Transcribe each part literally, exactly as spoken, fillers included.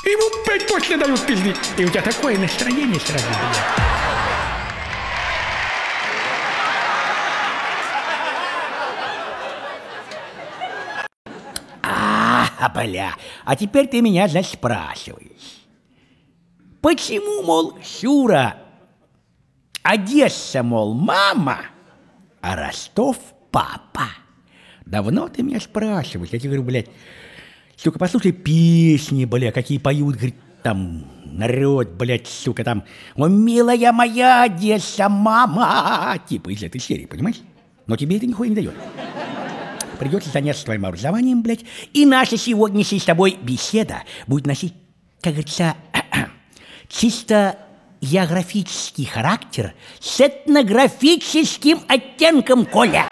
Ему пять после дают пизды. И у тебя такое настроение сразу, блядь. А, бля, а теперь ты меня, значит, спрашиваешь. Почему, мол, Шура, Одесса, мол, мама, а Ростов папа? Давно ты меня спрашиваешь. Я тебе говорю, блядь, сука, послушай песни, бля, какие поют, говорит, там, народ, блядь, сука, там, о, милая моя Одесса, мама, типа из этой серии, понимаешь? Но тебе это нихуя не дает. Придется заняться твоим образованием, блядь, и наша сегодняшняя с тобой беседа будет носить, как говорится, чисто географический характер с этнографическим оттенком, Коля.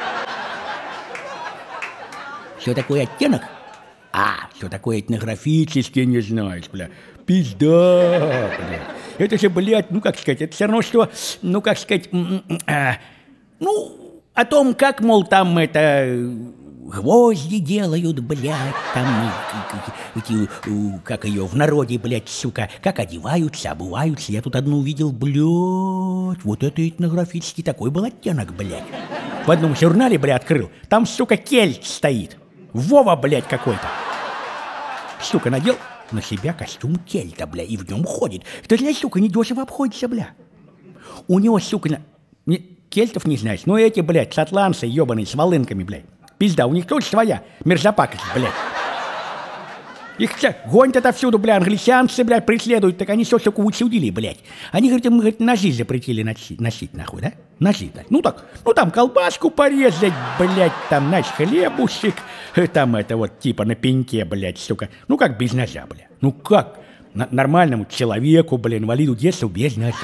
Что такое оттенок? А, что такое этнографический, не знаешь, бля. Пизда, блядь. Это же, блядь, ну, как сказать, это все равно, что, ну, как сказать, а, ну, о том, как, мол, там это... Гвозди делают, блядь, там, эти, как ее в народе, блядь, сука, как одеваются, обуваются. Я тут одну увидел, блядь, вот это этнографический такой был оттенок, блядь. В одном журнале, блядь, открыл, там, сука, кельт стоит. Вова, блядь, какой-то. Сука, надел на себя костюм кельта, блядь, и в нем ходит. Это, знаешь, сука, недешево обходится, бля. У него, сука, на... не... кельтов не знаешь, но эти, блядь, шотландцы, ебаные, с волынками, блядь. Пизда, у них тоже своя мерзопакость, блядь. Их все гонят отовсюду, блядь, англичанцы, блядь, преследуют, так они все, сука, учудили, блядь. Они, говорят, им, говорят, ножи запретили носить, носить, нахуй, да? Ножи, да? Ну так, ну там колбаску порезать, блядь, там, знаешь, хлебушек, там это вот, типа, на пеньке, блядь, сука. Ну как без ножа, блядь? Ну как Н- нормальному человеку, блядь, инвалиду детства без ножа,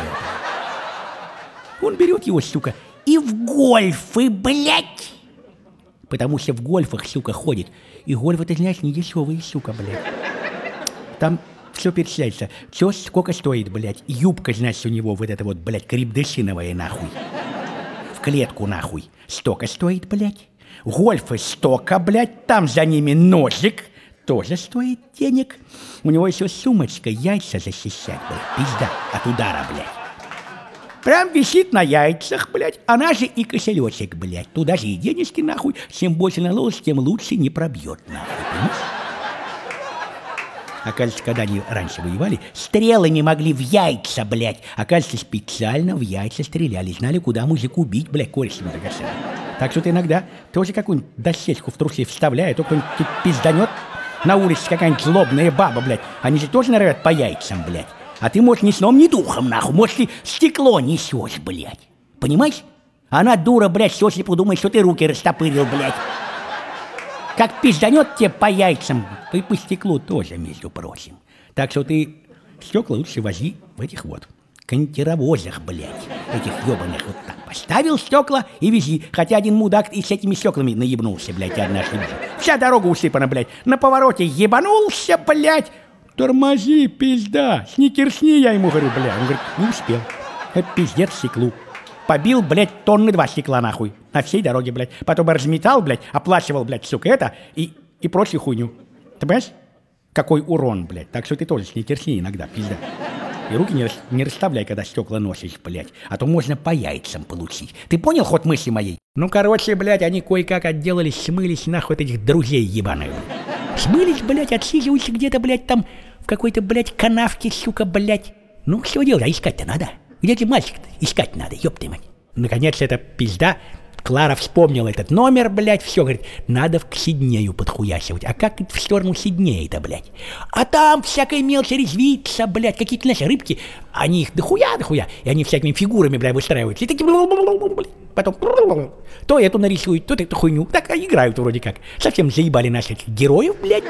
блядь. Он берет его, сука, и в гольфы, блядь. Потому что в гольфах, сука, ходит. И гольф, ты знаешь, не дешевые, сука, блядь. Там все перечисляется. Все сколько стоит, блядь. Юбка, значит, у него вот эта вот, блядь, крепдышиновая, нахуй. В клетку, нахуй. Столько стоит, блядь. Гольфы столько, блядь. Там за ними ножик. Тоже стоит денег. У него еще сумочка, яйца защищать, блядь. Пизда от удара, блядь. Прям висит на яйцах, блядь. Она же и кошелечек, блядь. Туда же и денежки, нахуй. Чем больше наложишь, тем лучше не пробьет, нахуй. Понимаешь? Оказывается, когда они раньше воевали, стрелы не могли в яйца, блядь. Оказывается, специально в яйца стреляли. Знали, куда мужик убить, блядь, коричневый драгоценный. Так что ты иногда тоже какую-нибудь дощечку в трусы вставляй, а то кто-нибудь пизданет на улице какая-нибудь злобная баба, блядь. Они же тоже норовят по яйцам, блядь. А ты, может, ни сном, ни духом, нахуй. Может, ты стекло несешь, блядь. Понимаешь? Она дура, блядь, сослепу думает, что ты руки растопырил, блядь. Как пизданет тебе по яйцам, и по стеклу тоже, между прочим. Так что ты стекла лучше вози в этих вот контировозах, блядь. Этих ебаных вот так. Поставил стекла и вези. Хотя один мудак и с этими стеклами наебнулся, блядь, однажды. Вся дорога усыпана, блядь. На повороте ебанулся, блядь. Тормози, пизда, сникерсни, я ему говорю, бля. Он говорит, не успел. Это пиздец стеклу. Побил, блядь, тонны два стекла, нахуй. На всей дороге, блядь. Потом разметал, блядь, оплачивал, блядь, сука, это и, и прочую хуйню. Ты понимаешь? Какой урон, блядь. Так что ты тоже сникерсни иногда, пизда. И руки не, не расставляй, когда стекла носишь, блядь. А то можно по яйцам получить. Ты понял ход мысли моей? Ну, короче, блядь, они кое-как отделались, смылись, нахуй, от этих друзей ебаных. Смылись, блядь, отсиживаются где-то, блядь, там, в какой-то, блядь, канавке, сука, блядь. Ну, что делать, а искать-то надо. Где ты мальчик-то? Искать надо, ёб ты мать. Наконец, эта пизда, Клара вспомнила этот номер, блядь, все, говорит, надо к Сиднею подхуясивать. А как в сторону Сиднея-то, блядь? А там всякая мелочь резвится, блядь, какие-то наши рыбки, они их дохуя, дохуя, и они всякими фигурами, блядь, выстраиваются. И такие, потом то эту нарисуют, то эту хуйню. Так играют вроде как. Совсем заебали наших героев, блядь.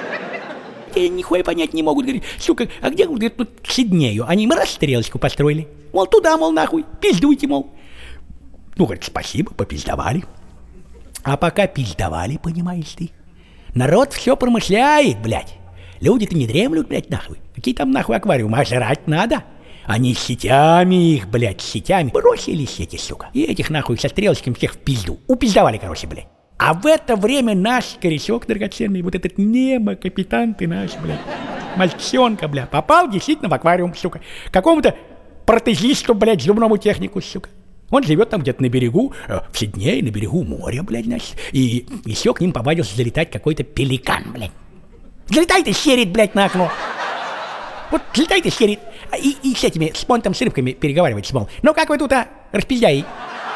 И нихуя понять не могут, говорит, сука, а где, говорит, тут к Сиднею? Они им раз стрелочку построили. Мол, туда, мол, нахуй, пиздуйте, мол. Ну, говорит, спасибо, попиздовали. А пока пиздовали, понимаешь ты, народ все промышляет, блядь. Люди-то не дремлют, блядь, нахуй. Какие там, нахуй, аквариумы, а жрать надо. Они с сетями их, блядь, с сетями бросили сети, сука. И этих, нахуй, со стрелочками всех в пизду. Упиздовали, короче, блядь. А в это время наш корешок драгоценный, вот этот Немо, капитан ты наш, блядь, мальчонка, бля, попал действительно в аквариум, сука. Какому-то протезисту, блядь, зубному технику, сука. Он живет там где-то на берегу, э, в Сиднее, на берегу моря, блядь, значит. И еще к ним повадился залетать какой-то пеликан, блядь. Залетает и серит, блядь, на окно. Вот залетает и серит. И, и с этими, с понтом, с рыбками переговаривать, мол. Ну как вы тут, а, распиздяи?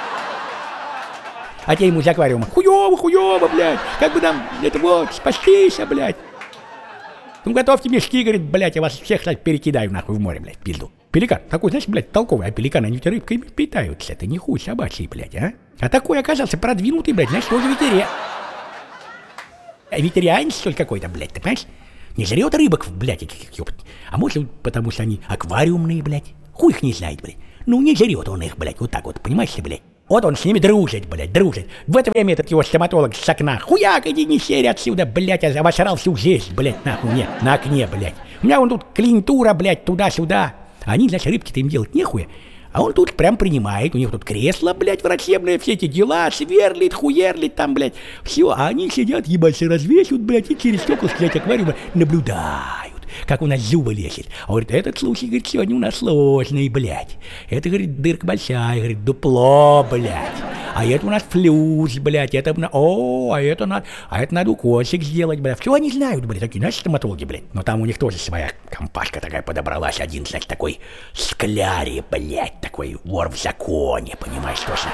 А те ему из аквариума. Хуёво, хуёво, блядь. Как бы нам, это вот, спастись, блядь. Ну готовьте мешки, говорит, блядь, я вас всех, кстати, перекидаю нахуй в море, блядь, пизду. Пеликан, такой, знаешь, блядь, толковый, а пеликаны, они рыбками питаются, это не хуй собачий, блядь, а? А такой оказался продвинутый, блядь, знаешь, тоже ветеря... Ветерианец, что ли, какой-то, блядь, ты понимаешь? Не жрет рыбок, блядь, ёпт. А может, потому что они аквариумные, блядь, хуй их не знает, блядь. Ну, не жрет он их, блядь, вот так вот, понимаешь, блядь? Вот он с ними дружит, блядь, дружит. В это время этот его стоматолог с окна. Хуяк, иди не серь отсюда, блядь, я обосрал всю жизнь, блядь, нахуй мне, на окне, блядь. У меня вон тут клиентура, блядь, туда-сюда. Они, значит, рыбки-то им делать нехуя. А он тут прям принимает, у них тут кресло, блядь, врачебное, все эти дела, сверлит, хуерлит там, блядь. Все, а они сидят, ебальцы развесят, блядь, и через стекла, блядь, аквариума наблюдают, как у нас зубы лезет. Он говорит, этот случай, говорит, сегодня у нас сложный, блядь. Это, говорит, дырка большая, говорит, дупло, блядь. А это у нас флюс, блядь, это, о, а это надо, а это надо укосик сделать, блядь. Все они знают, блядь, такие, знаешь, стоматологи, блядь. Но там у них тоже своя компашка такая подобралась, один, значит, такой скляри, блядь, такой вор в законе, понимаешь, точно.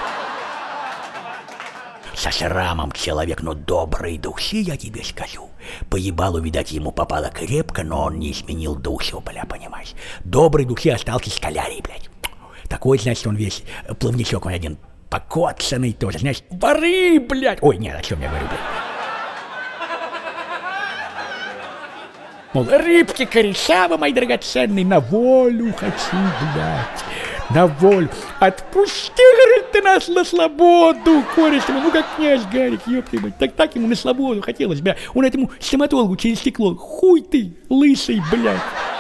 Со шрамом человек, но доброй души, я тебе скажу. Поебалу, видать, ему попало крепко, но он не изменил душу, бля, понимаешь. Доброй души остался скалярий, блядь. Такой, значит, он весь плавничок, он один покоцанный тоже, знаешь, воры, блядь. Ой, нет, о чем я говорю, блядь. Мол, рыбки кореша, мои драгоценные, на волю хочу, блядь. На волю. Отпусти, говорит, ты нас на свободу, кореш, ну как князь Гарик, ёпты, блядь. Так так ему на свободу хотелось, бля. Он этому стоматологу через стекло. Хуй ты, лысый, блядь.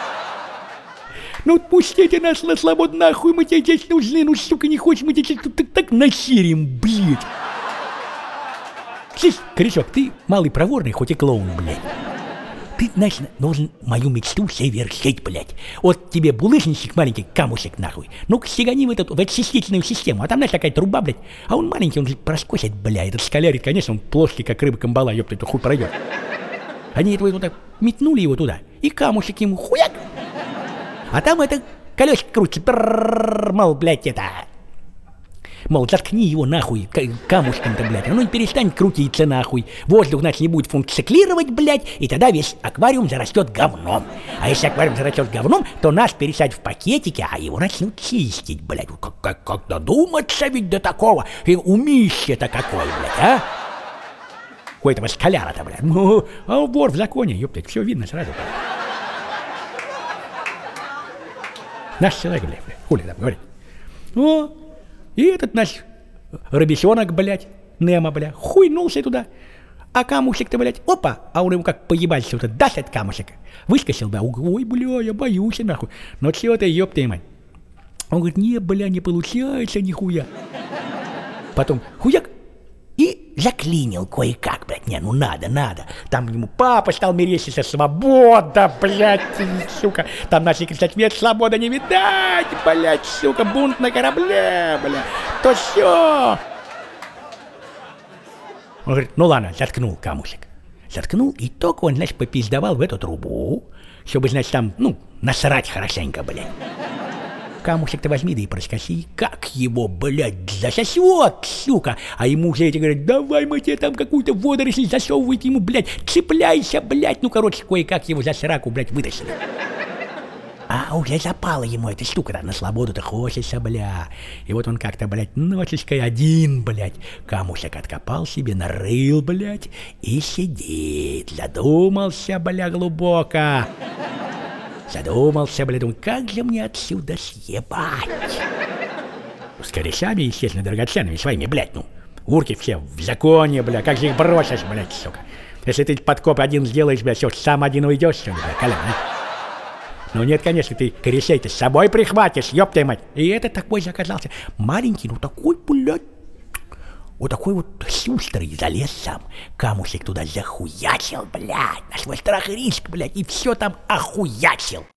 Ну отпустите нас на свободу, нахуй, мы тебе здесь нужны, ну сука, не хочешь, мы тебе здесь так, так насерим, блядь. Слышь, корешок, ты малый проворный, хоть и клоун, блядь. Ты, знаешь, должен мою мечту совершить, блядь. Вот тебе булыжничек маленький, камушек, нахуй. Ну-ка, стегани в эту, в эту сисечную систему. А там, знаешь, такая труба, блядь. А он маленький, он же проскочит, блядь. Этот скалярит, конечно, он плоский, как рыба камбала, ёпта, это хуй пройдет. Они этого вот так метнули его туда, и камушек ему хуяк. А там это колесико крутится, мол, блядь, это... Мол, заткни его нахуй, камушком-то, блядь, оно не перестанет крутиться нахуй. Воздух, значит, не будет функционировать, блядь, и тогда весь аквариум зарастет говном. А если аквариум зарастет говном, то нас пересадят в пакетики, а его начнут чистить, блядь. Как, как, как додуматься ведь до такого? И умище-то какой, блядь, а? У этого скаляра-то, блядь. Ну, а вор в законе, ёптать, все видно сразу, блядь. Наш человек, блядь, хули там говорит. О, и этот наш рыбесенок, блядь, Немо, блядь, хуйнулся туда. А камушек-то, блядь, опа, а он ему как поебался, вот даст этот камушек. Выскочил, да, ой, бля, я боюсь, нахуй. Но чего ты, ёб ты, мать. Он говорит, не, бля, не получается нихуя. Потом хуяк и заклинил кое-как, блядь, не, ну надо, надо. Там ему папа стал мерещиться, свобода, блядь, сука. Там начали кричать, нет, свобода не видать, блядь, сука, бунт на корабле, блядь. То все. Он говорит, ну ладно, заткнул камушек. Заткнул, и только он, значит, попиздовал в эту трубу, чтобы, значит, там, ну, насрать хорошенько, блядь. Камушек-то возьми, да и проскоси, как его, блядь, засосет, сука. А ему уже эти говорят, давай мы тебе там какую-то водоросль засовывать ему, блядь, цепляйся, блядь. Ну, короче, кое-как его за сраку, блядь, вытащили. А уже запала ему эта штука, да, на свободу-то хочется, бля. И вот он как-то, блядь, ночечкой один, блядь, камушек откопал себе, нарыл, блядь, и сидит, задумался, бля, глубоко. Задумался, бля, думаю, как же мне отсюда съебать? С корешами, естественно, драгоценными своими, блядь, ну, урки все в законе, бля, как же их бросишь, блядь, сука. Если ты подкоп один сделаешь, бля, все, сам один уйдешь, что ли, бля, Колян, а? Ну нет, конечно, ты корешей-то с собой прихватишь, ёб твою мать. И этот такой же оказался маленький, ну такой, блядь, Вот такой вот шустрый залез сам. Камушек туда захуячил, блядь, на свой страх и риск, блядь, и все там охуячил.